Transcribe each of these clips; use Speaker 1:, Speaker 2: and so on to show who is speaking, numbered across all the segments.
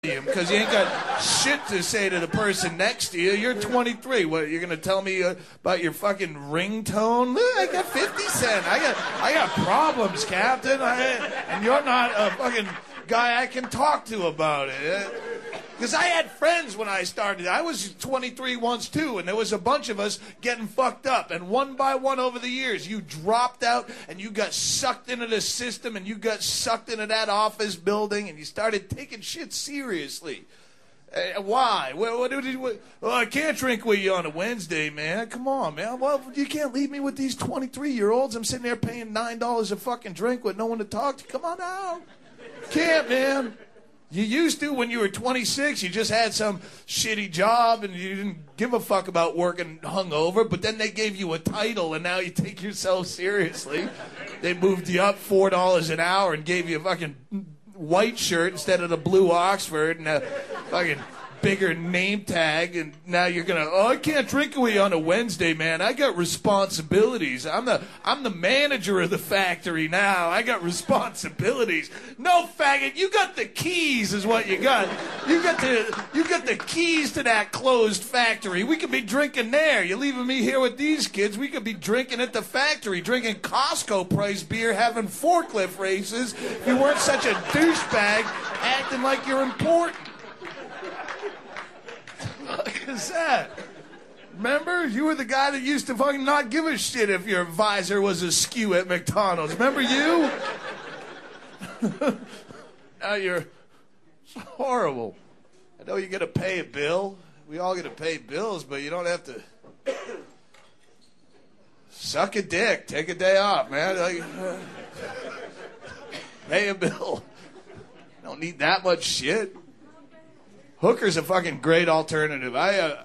Speaker 1: because you ain't got shit to say to the person next to you. You're 23. What, you're gonna tell me about your fucking ringtone? I got 50 Cent. I got problems, Captain. And you're not a fucking guy I can talk to about it. Because I had friends when I started. I was 23 once, too, and there was a bunch of us getting fucked up. And one by one over the years, you dropped out, and you got sucked into the system, and you got sucked into that office building, and you started taking shit seriously. Why? What, I can't drink with you on a Wednesday, man. Come on, man. Well, you can't leave me with these 23-year-olds. I'm sitting there paying $9 a fucking drink with no one to talk to. Come on now. Can't, man. You used to when you were 26. You just had some shitty job and you didn't give a fuck about working hungover, but then they gave you a title and now you take yourself seriously. They moved you up $4 an hour and gave you a fucking white shirt instead of the blue Oxford and a fucking bigger name tag, and now you're gonna, I can't drink with you on a Wednesday, man. I got responsibilities. I'm the manager of the factory now. I got responsibilities. No, faggot, you got the keys is what you got. You got the keys to that closed factory. We could be drinking there. You're leaving me here with these kids. We could be drinking at the factory, drinking Costco price beer, having forklift races. If you weren't such a douchebag acting like you're important. What is that? Remember? You were the guy that used to fucking not give a shit if your visor was askew at McDonald's. Remember you? Now you're horrible. I know you got to pay a bill. We all got to pay bills, but you don't have to suck a dick. Take a day off, man. Pay a bill. Don't need that much shit. Hooker's a fucking great alternative. I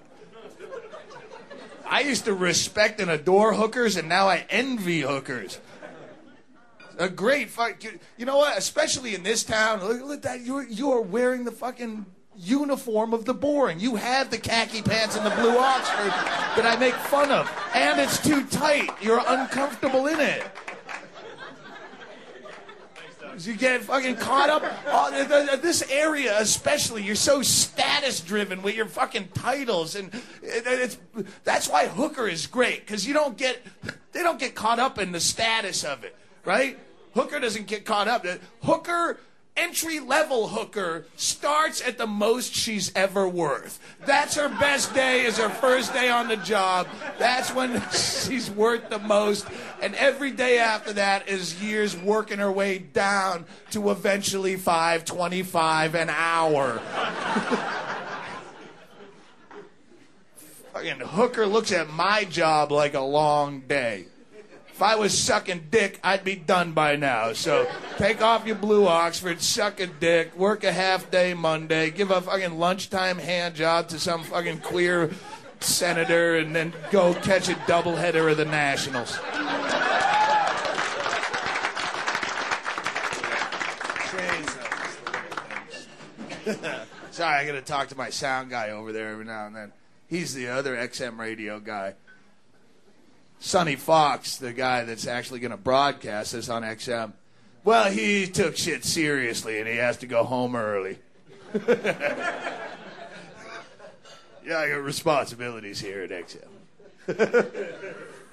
Speaker 1: used to respect and adore hookers, and now I envy hookers. A great fuck. You know what? Especially in this town, look at that. You are wearing the fucking uniform of the boring. You have the khaki pants and the blue Oxford that I make fun of, and it's too tight. You're uncomfortable in it. You get fucking caught up. This area especially, you're so status-driven with your fucking titles, and that's why Hooker is great, because they don't get caught up in the status of it, right? Hooker doesn't get caught up. Hooker, entry-level hooker, starts at the most she's ever worth. That's her best day, is her first day on the job. That's when she's worth the most. And every day after that is years working her way down to eventually $5.25 an hour. Fucking hooker looks at my job like a long day. If I was sucking dick, I'd be done by now. So take off your blue Oxford, suck a dick, work a half-day Monday, give a fucking lunchtime hand job to some fucking queer senator, and then go catch a doubleheader of the Nationals. Sorry, I got to talk to my sound guy over there every now and then. He's the other XM radio guy. Sonny Fox, the guy that's actually going to broadcast this on XM, well, he took shit seriously and he has to go home early. Yeah, I got responsibilities here at XM.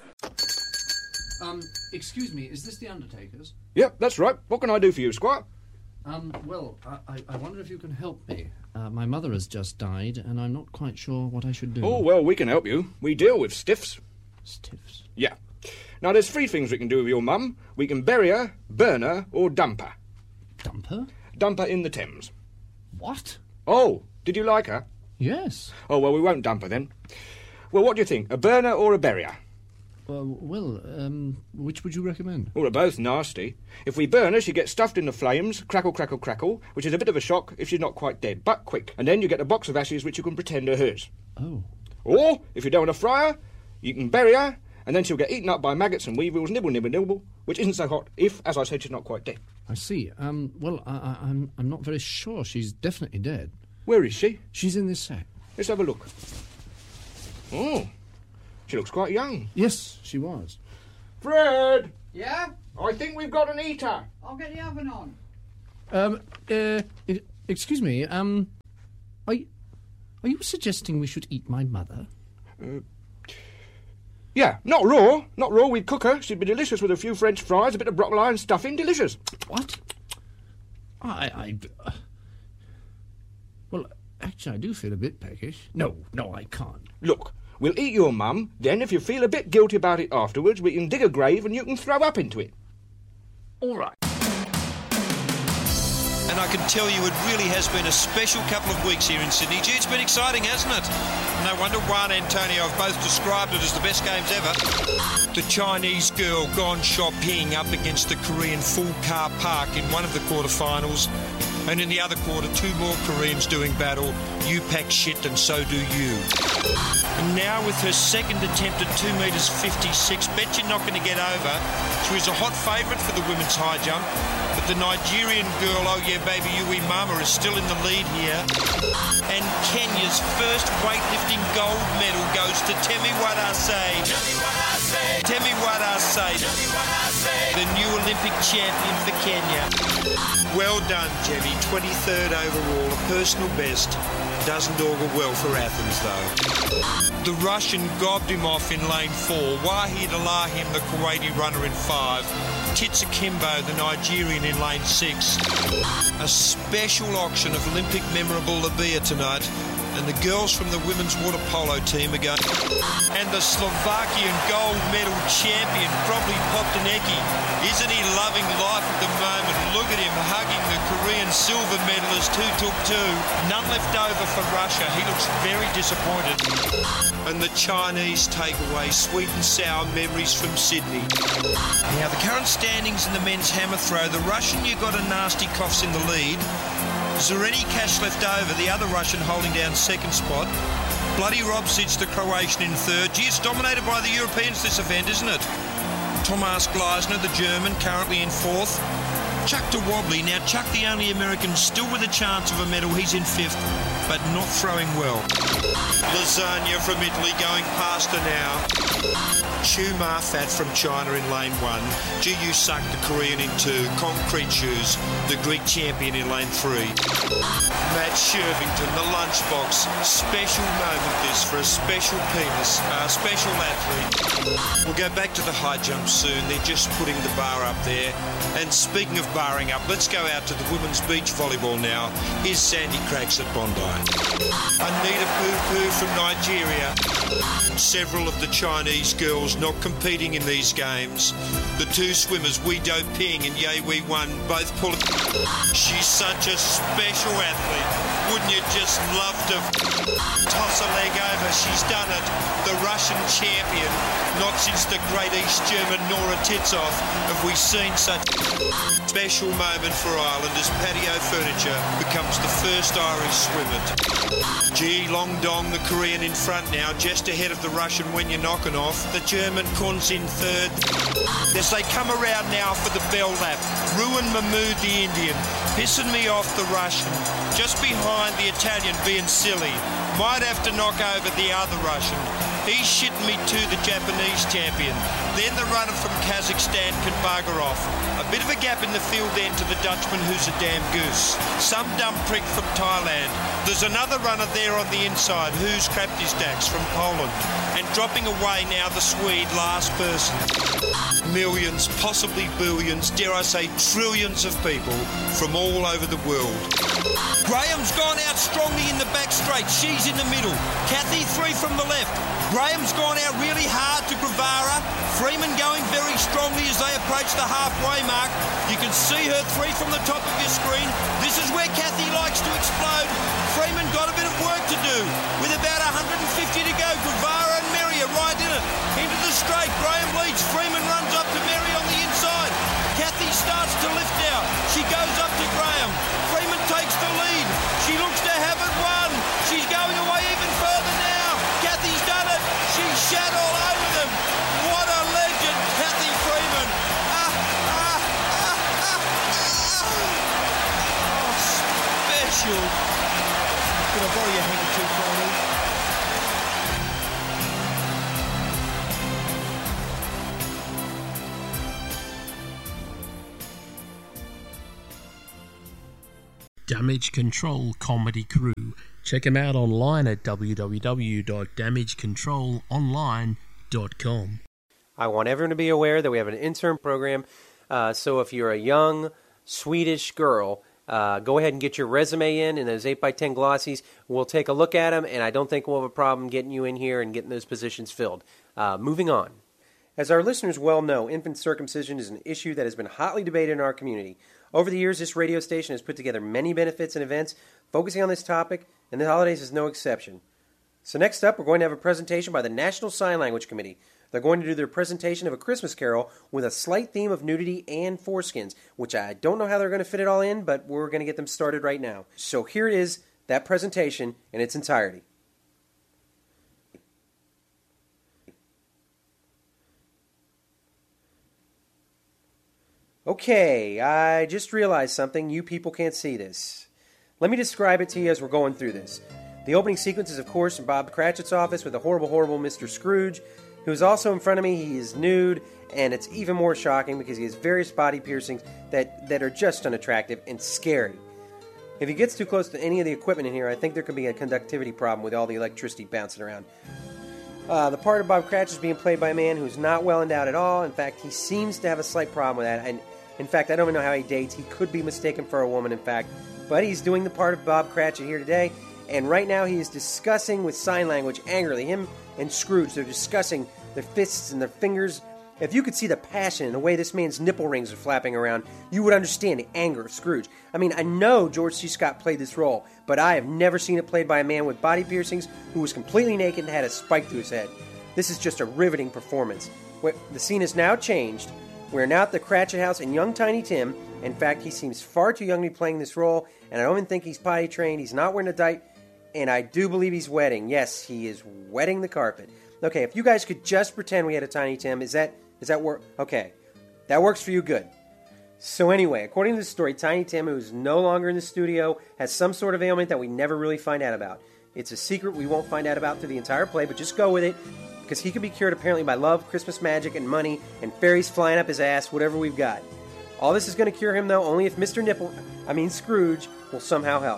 Speaker 2: Excuse me, is this the Undertaker's?
Speaker 3: Yep, that's right. What can I do for you, Squire?
Speaker 2: Well, I wonder if you can help me. My mother has just died, and I'm not quite sure what I should do.
Speaker 3: Oh, well, we can help you. We deal with stiffs.
Speaker 2: Stiffs?
Speaker 3: Yeah. Now, there's 3 things we can do with your mum. We can bury her, burn her, or dump her.
Speaker 2: Dump her?
Speaker 3: Dump her in the Thames.
Speaker 2: What?
Speaker 3: Oh, did you like her?
Speaker 2: Yes.
Speaker 3: Oh, well, we won't dump her then. Well, what do you think, a burner or a barrier?
Speaker 2: Which would you recommend?
Speaker 3: Well, they're both nasty. If we burn her, she gets stuffed in the flames, crackle, crackle, crackle, which is a bit of a shock if she's not quite dead, but quick. And then you get a box of ashes which you can pretend are hers.
Speaker 2: Oh.
Speaker 3: Or, if you don't want to fry her, you can bury her, and then she'll get eaten up by maggots and weevils, nibble, nibble, nibble, which isn't so hot if, as I said, she's not quite dead.
Speaker 2: I see. I'm not very sure. She's definitely dead.
Speaker 3: Where is she?
Speaker 2: She's in this sack.
Speaker 3: Let's have a look. Oh, she looks quite young.
Speaker 2: Yes, she was.
Speaker 3: Fred!
Speaker 4: Yeah?
Speaker 3: I think we've got an eater.
Speaker 4: I'll get the oven on.
Speaker 2: Excuse me, are you suggesting we should eat my mother?
Speaker 3: Yeah, not raw. Not raw. We'd cook her. She'd be delicious with a few French fries, a bit of broccoli and stuffing. Delicious.
Speaker 2: What? Well, actually, I do feel a bit peckish. No, I can't.
Speaker 3: Look, we'll eat your mum. Then, if you feel a bit guilty about it afterwards, we can dig a grave and you can throw up into it.
Speaker 2: All right.
Speaker 4: And I can tell you it really has been a special couple of weeks here in Sydney. Gee, it's been exciting, hasn't it? No wonder Juan Antonio have both described it as the best games ever. The Chinese girl gone shopping up against the Korean full car park in one of the quarterfinals. And in the other quarter, 2 more Koreans doing battle. You pack shit and so do you. And now with her second attempt at 2 metres 56, bet you're not going to get over. She was a hot favourite for the women's high jump. But the Nigerian girl, oh yeah baby, Yui Mama, is still in the lead here. And Kenya's first weightlifting gold medal goes to Temi Wadase. Temi Wadase, the new Olympic champion for Kenya. Well done, Temi. 23rd overall, a personal best. Doesn't augur well for Athens, though. The Russian gobbed him off in lane 4. Wahid Allahim, the Kuwaiti runner, in 5. Titsa Kimbo, the Nigerian, in lane 6. A special auction of Olympic memorable labia tonight. And the girls from the women's water polo team are going. And the Slovakian gold medal champion, probably Poptanecki. Isn't he loving life at the moment? Look at him hugging the Korean silver medalist who took 2. None left over for Russia. He looks very disappointed. And the Chinese take away sweet and sour memories from Sydney. Now, the current standings in the men's hammer throw. The Russian, you got a nasty coughs in the lead. Zoreni Cash left over, the other Russian holding down second spot. Bloody Robsic, the Croatian, in 3rd. Gee, it's dominated by the Europeans, this event, isn't it? Tomas Gleisner, the German, currently in 4th. Chuck de Wobbly. Now, Chuck, the only American, still with a chance of a medal. He's in 5th, but not throwing well. Lasagna from Italy going past her now. Chu Ma-Fat from China in lane 1. Ji Yu-Suk, the Korean, in 2. Concrete Shoes, the Greek champion, in lane 3. Matt Shervington, the lunchbox. Special moment this for a special penis, special athlete. We'll go back to the high jump soon. They're just putting the bar up there. And speaking of barring up, let's go out to the women's beach volleyball now. Here's Sandy Cracks at Bondi. Anita Poo-Poo from Nigeria. Several of the Chinese girls not competing in these games. The 2 swimmers, Wee Do Ping and Ye Wei Wan, both pulling. She's such a special athlete. Wouldn't you just love to toss a leg over? She's done it. The Russian champion. Not since the great East German Nora Titsov have we seen such special moment for Ireland as Patio Furniture becomes the first Irish swimmer. Ji Long Dong, the Korean, in front now, just ahead of the Russian when you're knocking off. The German Kunz in 3rd. As they come around now for the bell lap, Ruin Mahmood, the Indian, pissing me off, the Russian, just behind the Italian, being silly. Might have to knock over the other Russian. He's shitting me to the Japanese champion. Then the runner from Kazakhstan can bugger off. A bit of a gap in the field then to the Dutchman, who's a damn goose. Some dumb prick from Thailand. There's another runner there on the inside, who's crapped his dax, from Poland. And dropping away now, the Swede, last person. Millions, possibly billions, dare I say trillions of people from all over the world. Graham's gone out strongly in the back straight. She's in the middle. Kathy, 3 from the left. Graham's gone out really hard to Gravara. Freeman going very strongly as they approach the halfway mark. You can see her 3 from the top of your screen. This is where Kathy likes to explode. Freeman got a bit of work to do. With about 150 to go, Gravara and Mary are right in it. Into the straight, Graham leads. Freeman runs up to Mary on the inside. Kathy starts to lift now. She goes up to Graham. Freeman takes the lead. She looks to have it won. She's going away even further now. Kathy's done it. She's shat all over them. What a legend, Kathy Freeman. Oh, special. Can I borrow your handkerchief, Ronnie?
Speaker 5: Damage Control Comedy Crew. Check them out online at www.damagecontrolonline.com.
Speaker 6: I want everyone to be aware that we have an intern program, so if you're a young Swedish girl, go ahead and get your resume in those 8x10 glossies. We'll take a look at them, and I don't think we'll have a problem getting you in here and getting those positions filled. Moving on. As our listeners well know, infant circumcision is an issue that has been hotly debated in our community. Over the years, this radio station has put together many benefits and events focusing on this topic, and the holidays is no exception. So next up, we're going to have a presentation by the National Sign Language Committee. They're going to do their presentation of A Christmas Carol with a slight theme of nudity and foreskins, which I don't know how they're going to fit it all in, but we're going to get them started right now. So here it is, that presentation in its entirety. Okay, I just realized something. You people can't see this. Let me describe it to you as we're going through this. The opening sequence is, of course, in Bob Cratchit's office with the horrible, horrible Mr. Scrooge, who is also in front of me. He is nude, and it's even more shocking because he has various body piercings that are just unattractive and scary. If he gets too close to any of the equipment in here, I think there could be a conductivity problem with all the electricity bouncing around. The part of Bob Cratchit is being played by a man who's not well endowed at all. In fact, he seems to have a slight problem with that. And in fact, I don't even know how he dates. He could be mistaken for a woman, in fact. But he's doing the part of Bob Cratchit here today. And right now he is discussing with sign language angrily. Him and Scrooge, they're discussing their fists and their fingers. If you could see the passion in the way this man's nipple rings are flapping around, you would understand the anger of Scrooge. I mean, I know George C. Scott played this role, but I have never seen it played by a man with body piercings who was completely naked and had a spike through his head. This is just a riveting performance. The scene has now changed. We're now at the Cratchit house and young Tiny Tim. In fact, he seems far too young to be playing this role, and I don't even think he's potty trained. He's not wearing a diaper, and I do believe he's wetting. Yes, he is wetting the carpet. Okay, if you guys could just pretend we had a Tiny Tim, is that work? Okay, that works for you, good. So anyway, according to the story, Tiny Tim, who's no longer in the studio, has some sort of ailment that we never really find out about. It's a secret we won't find out about through the entire play, but just go with it, because he can be cured apparently by love, Christmas magic, and money, and fairies flying up his ass, whatever we've got. All this is going to cure him, though, only if Scrooge will somehow help.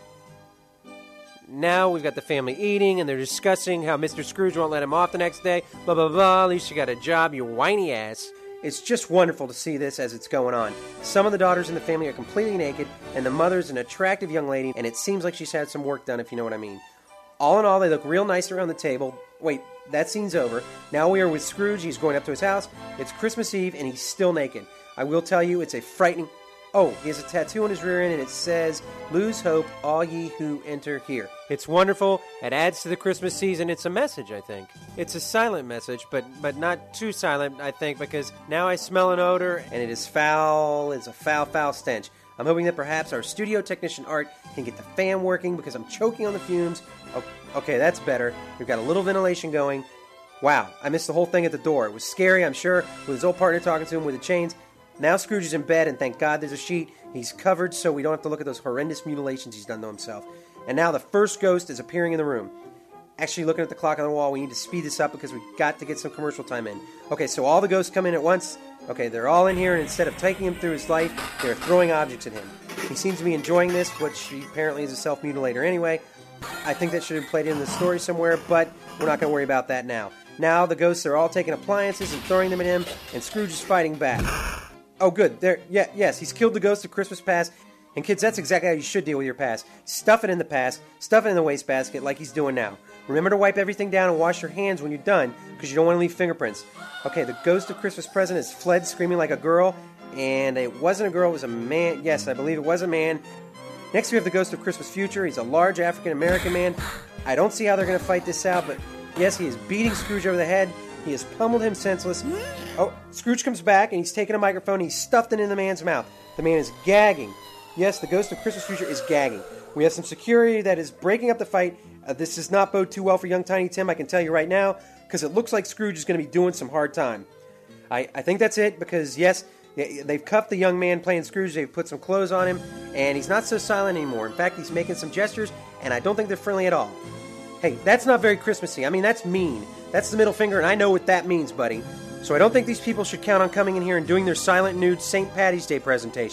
Speaker 6: Now we've got the family eating, and they're discussing how Mr. Scrooge won't let him off the next day. Blah, blah, blah. At least you got a job, you whiny ass. It's just wonderful to see this as it's going on. Some of the daughters in the family are completely naked, and the mother's an attractive young lady, and it seems like she's had some work done, if you know what I mean. All in all, they look real nice around the table. Wait, that scene's over. Now we are with Scrooge. He's going up to his house. It's Christmas Eve, and he's still naked. I will tell you, it's a frightening... Oh, he has a tattoo on his rear end, and it says, "Lose hope, all ye who enter here." It's wonderful. It adds to the Christmas season. It's a message, I think. It's a silent message, but not too silent, I think, because now I smell an odor, and it is foul. It's a foul, foul stench. I'm hoping that perhaps our studio technician, Art, can get the fan working, because I'm choking on the fumes. Oh, okay, that's better. We've got a little ventilation going. Wow, I missed the whole thing at the door. It was scary, I'm sure, with his old partner talking to him with the chains. Now Scrooge is in bed, and thank God there's a sheet. He's covered so we don't have to look at those horrendous mutilations he's done to himself. And now the first ghost is appearing in the room. Actually, looking at the clock on the wall, we need to speed this up because we've got to get some commercial time in. Okay, so all the ghosts come in at once. Okay, they're all in here, and instead of taking him through his life, they're throwing objects at him. He seems to be enjoying this, which apparently is a self-mutilator anyway. I think that should have played in the story somewhere, but we're not going to worry about that now. Now the ghosts are all taking appliances and throwing them at him, and Scrooge is fighting back. Oh, good. Yes, he's killed the ghost of Christmas past. And kids, that's exactly how you should deal with your past. Stuff it in the past, stuff it in the wastebasket like he's doing now. Remember to wipe everything down and wash your hands when you're done, because you don't want to leave fingerprints. Okay, the ghost of Christmas present has fled screaming like a girl, and it wasn't a girl, it was a man. Yes, I believe it was a man. Next we have the ghost of Christmas future. He's a large African-American man. I don't see how they're going to fight this out, but yes, he is beating Scrooge over the head. He has pummeled him senseless. Oh, Scrooge comes back, and he's taking a microphone, and he's stuffed it in the man's mouth. The man is gagging. Yes, the ghost of Christmas future is gagging. We have some security that is breaking up the fight. This does not bode too well for young Tiny Tim, I can tell you right now, because it looks like Scrooge is going to be doing some hard time. I think that's it, because yes, they've cuffed the young man playing Scrooge, they've put some clothes on him, and he's not so silent anymore. In fact, he's making some gestures, and I don't think they're friendly at all. Hey, that's not very Christmassy. I mean, that's mean. That's the middle finger, and I know what that means, buddy. So I don't think these people should count on coming in here and doing their silent nude St. Patty's Day presentation.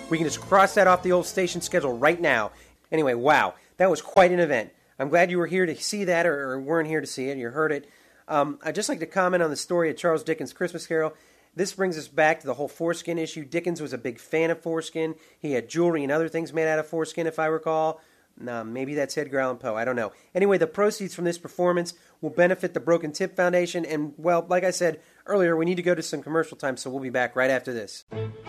Speaker 6: We can just cross that off the old station schedule right now. Anyway, wow, that was quite an event. I'm glad you were here to see that, or weren't here to see it, you heard it. I'd just like to comment on the story of Charles Dickens' Christmas Carol. This brings us back to the whole foreskin issue. Dickens was a big fan of foreskin. He had jewelry and other things made out of foreskin, if I recall. Maybe that's Edgar Allan Poe. I don't know. Anyway, the proceeds from this performance will benefit the Broken Tip Foundation. And, well, like I said earlier, we need to go to some commercial time, so we'll be back right after this.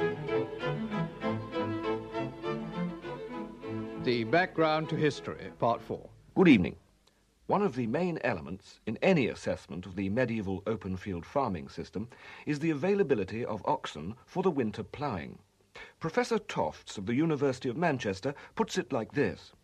Speaker 7: The Background to History, Part 4.
Speaker 8: Good evening. One of the main elements in any assessment of the medieval open field farming system is the availability of oxen for the winter ploughing. Professor Tofts of the University of Manchester puts it like this.